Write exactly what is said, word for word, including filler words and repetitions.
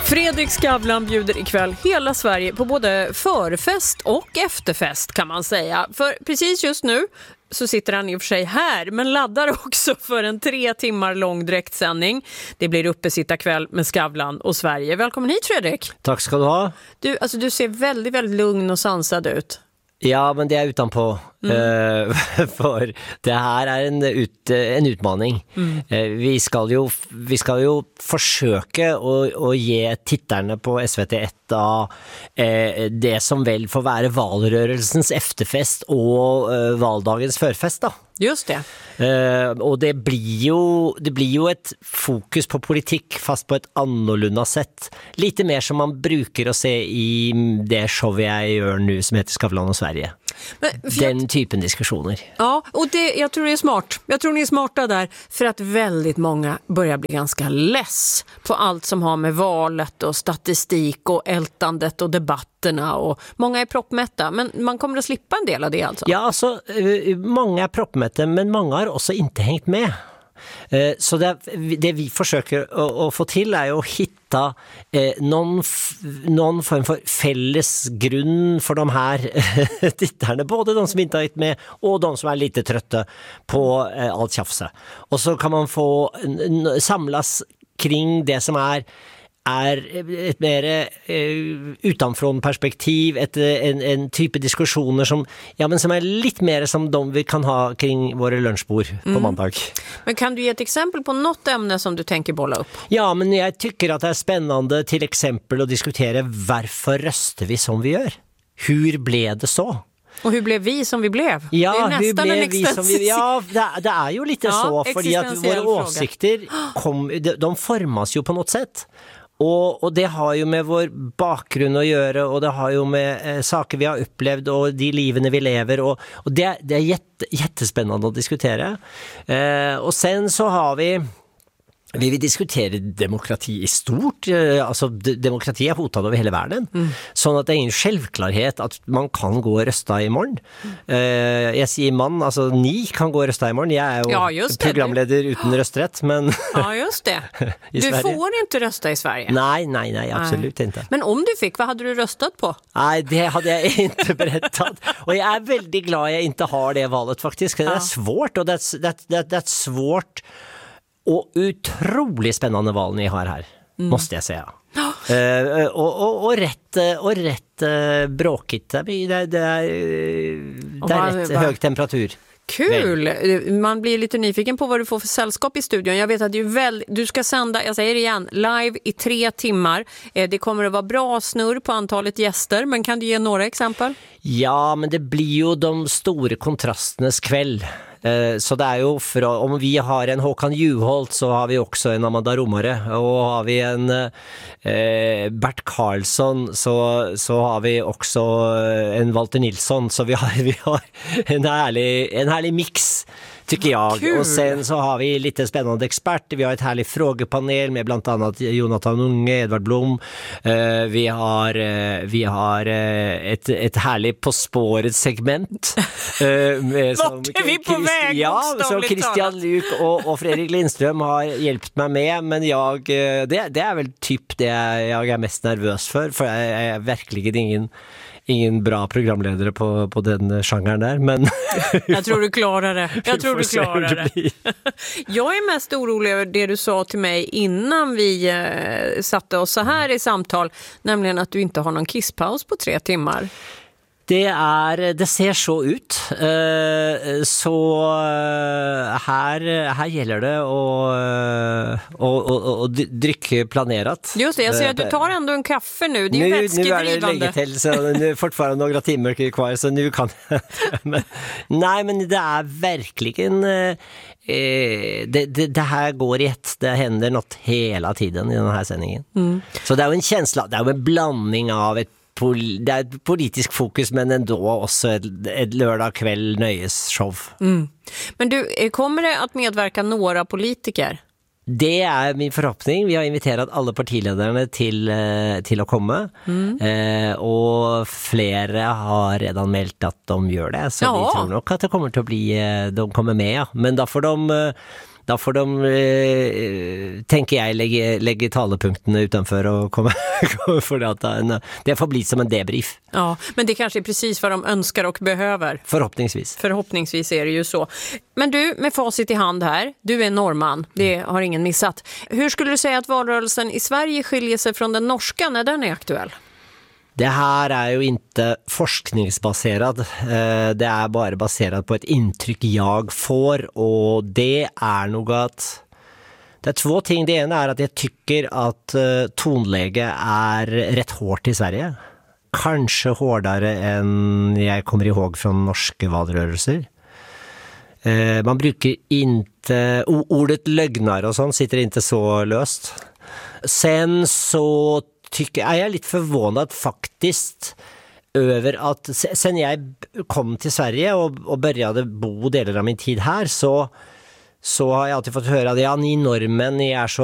Fredrik Skavlan bjuder ikväll hela Sverige på både förfest och efterfest kan man säga. För precis just nu så sitter han i och för sig här men laddar också för en tre timmar lång direktsändning. Det blir uppesittarkväll med Skavlan och Sverige. Välkommen hit Fredrik. Tack ska du ha. Du, alltså, du ser väldigt, väldigt lugn och sansad ut. Ja, men det är utanpå. Mm. Uh, för det här är en, ut, en utmaning. Mm. Uh, vi ska ju, vi ska ju försöka att, att ge tittarna på S V T ett uh, det som väl får vara valrörelsens efterfest och uh, valdagens förfest då. Just det. Uh, och det blir ju det blir ju ett fokus på politik fast på ett annorlunda sätt. Lite mer som man brukar att se i det show jag gör nu som heter Skavlan och Sverige. Men, Den jag... typen diskussioner. Ja, och det, jag tror det är smart. Jag tror ni är smarta där för att väldigt många börjar bli ganska less på allt som har med valet och statistik och ältandet och debatterna och många är proppmätta. Men man kommer att slippa en del av det alltså? Ja, alltså många är proppmätta men många har också inte hängt med. Så det, det vi försöker att få till är att hitta någon, någon form för fälles grund för de här tittarna, både de som inte har hängt med och de som är lite trötta på allt tjafse. Och så kan man få samlas kring det som är är ett mer eh, utanför perspektiv, ett, en, en typ av diskussioner som, ja, men som är lite mer som de vi kan ha kring våra lunchbord på mm. måndag. Men kan du ge ett exempel på något ämne som du tänker bolla upp? Ja, men jag tycker att det är spännande till exempel att diskutera varför röstar vi som vi gör? Hur blev det så? Och hur blev vi som vi blev? Ja, det är nästan hur blev en vi som vi Ja, det, det är ju lite ja, så för att våra åsikter kom, de, de formas ju på något sätt. Och, och det har ju med vår bakgrund att göra och det har ju med eh, saker vi har upplevt och de liven vi lever och, och det, det är jätte, jättespännande att diskutera. Eh, och sen så har vi Vi vill diskutera demokrati i stort. Alltså, demokrati är hotad över hela världen. Mm. Så att det är en självklarhet att man kan gå och rösta imorgon. Mm. Jag säger man, alltså ni kan gå och rösta imorgon. Jag är ju ja, programledare utan rösträtt. Men ja, just det. Du Sverige. Får inte rösta i Sverige. Nej, nej, nej, absolut nej. inte. Men om du fick, vad hade du röstat på? Nej, det hade jag inte berättat. Och jag är väldigt glad att jag inte har det valet faktiskt. Det är ja. svårt och det är, det, det, det är svårt och otroligt spännande val ni har här, mm. måste jag säga. Oh. Uh, och, och, och rätt, och rätt uh, bråkigt. Det, det, det, det är, det är rätt va? hög temperatur. Kul! Man blir lite nyfiken på vad du får för sällskap i studion. Jag vet att du, väl, du ska sända, jag säger det igen, live i tre timmar. Det kommer att vara bra snurr på antalet gäster, men kan du ge några exempel? Ja, men det blir ju de stora kontrasternas kväll. Så det är ju för, om vi har en Håkan Juholt så har vi också en Amanda Romare och har vi en eh, Bert Karlsson så, så har vi också en Walter Nilsson så vi har, vi har en, härlig, en härlig mix tycker jag. Kul. Och sen så har vi lite spännande experter. Vi har ett härligt frågepanel med bland annat Jonathan Unge, Edvard Blom. Uh, vi har, uh, vi har uh, ett, ett härligt På spåret segment. Uh, med, som är vi på Christ- väg? Ja, så Christian Luuk och, och Fredrik Lindström har hjälpt mig med. Men jag, uh, det, det är väl typ det jag är mest nervös för. För jag är verkligen ingen... Ingen bra programledare på, på den genren där, men... Jag tror du klarar det. Jag tror du klarar det. det. Jag är mest orolig över det du sa till mig innan vi eh, satte oss så här i samtal, nämligen att du inte har någon kisspaus på tre timmar. Det, är, det ser så ut. Så här, här gäller det att och, och, och drycka planerat. Just det, jag ser att du tar ändå en kaffe nu. Det är ju vätskedrivande. Nu är det länge till, så nu är fortfarande några timmar kvar, så nu kan men, nej, men det är verkligen eh, det, det, det här går i ett. Det händer något hela tiden i den här sändningen. Mm. Så det är en känsla, det är en blandning av ett det är ett politisk fokus, men ändå också ett, ett lördag kväll nöjesshow. Mm. Men du, kommer det att medverka några politiker? Det är min förhoppning. Vi har inviterat alla partiledarna till, till att komma. Mm. Eh, och flera har redan meldt att de gör det. Så ja. Vi tror nog att det kommer att bli, de kommer med. Men då får de... da får de, eh, tenker jeg, legge, legge talepunktene utanför och komma, för att det får bli som en debrief. Ja, men det kanske är precis vad de önskar och behöver. Förhoppningsvis. Förhoppningsvis är det ju så. Men du, med facit i hand här, du är norrman, det har ingen missat. Hur skulle du säga att valrörelsen i Sverige skiljer sig från den norska när den är aktuell? Det här är ju inte forskningsbaserat, det är bara baserat på ett intryck jag får, och det är nog att det är två ting. Det ena är att jag tycker att tonläge är rätt hårt i Sverige. Kanske hårdare än jag kommer ihåg från norska valrörelser. Man brukar inte, ordet lögnar och sånt sitter inte så löst. Sen så tycker jag, är jag lite förvånad faktiskt över att sen jag kom till Sverige och, och började bo delar av min tid här, så, så har jag alltid fått höra att ja, ni norrmän, ni är så